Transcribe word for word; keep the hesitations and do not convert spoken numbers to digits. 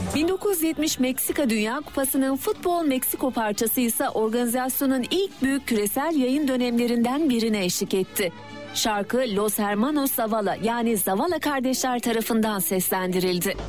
bin dokuz yüz yetmiş Meksika Dünya Kupası'nın futbol Meksiko parçası ise organizasyonun ilk büyük küresel yayın dönemlerinden birine eşlik etti. Şarkı Los Hermanos Zavala yani Zavala kardeşler tarafından seslendirildi.